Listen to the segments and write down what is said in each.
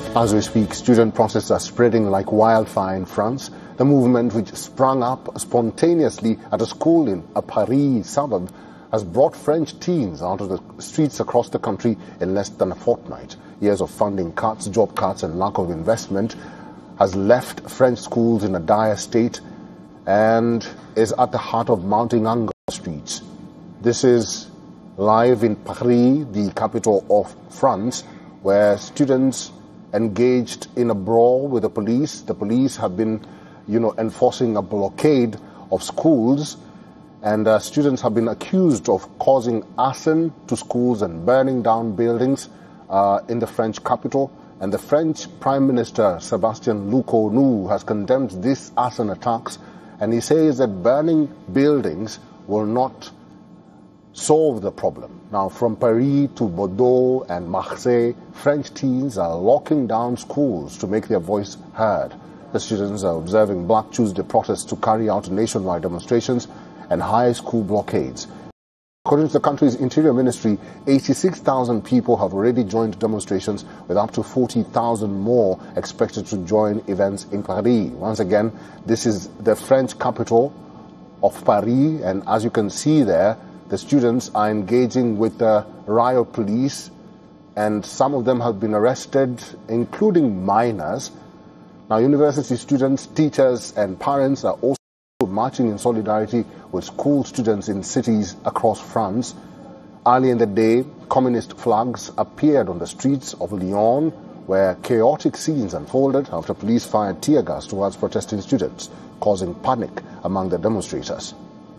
As we speak, student protests are spreading like wildfire in France. The movement, which sprung up spontaneously at a school in a Paris suburb, has brought French teens out of the streets across the country in less than a fortnight. Years of funding cuts, job cuts and lack of investment has left French schools in a dire state and is at the heart of mounting anger on the streets. This is live in Paris, the capital of France, where students engaged in a brawl with the police. The police have been, enforcing a blockade of schools, and students have been accused of causing arson to schools and burning down buildings in the French capital. And the French Prime Minister, Sébastien Lecornu, has condemned these arson attacks, and he says that burning buildings will not solve the problem. Now, from Paris to Bordeaux and Marseille, French teens are locking down schools to make their voice heard. The students are observing Black Tuesday protests to carry out nationwide demonstrations and high school blockades. According to the country's Interior Ministry, 86,000 people have already joined demonstrations, with up to 40,000 more expected to join events in Paris. Once again, this is the French capital of Paris, and as you can see there, the students are engaging with the riot police, and some of them have been arrested, including minors. Now, university students, teachers and parents are also marching in solidarity with school students in cities across France. Early in the day, communist flags appeared on the streets of Lyon, where chaotic scenes unfolded after police fired tear gas towards protesting students, causing panic among the demonstrators.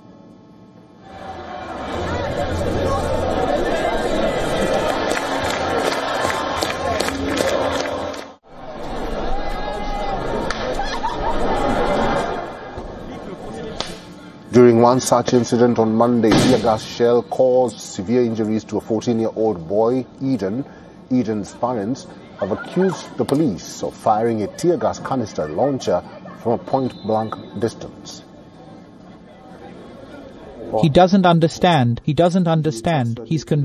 During one such incident on Monday, a tear gas shell caused severe injuries to a 14-year-old boy, Eden. Eden's parents have accused the police of firing a tear gas canister launcher from a point-blank distance. He doesn't understand. He's convinced.